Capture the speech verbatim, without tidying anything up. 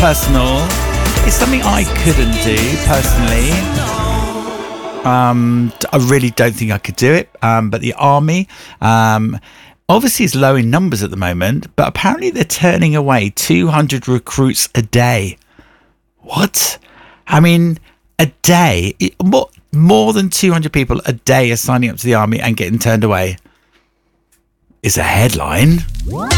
personal. It's something I couldn't do personally. Um, I really don't think I could do it. Um, but the army, um, obviously is low in numbers at the moment, but apparently they're turning away two hundred recruits a day. What? I mean, a day, more, more than two hundred people a day are signing up to the army and getting turned away. Is a headline.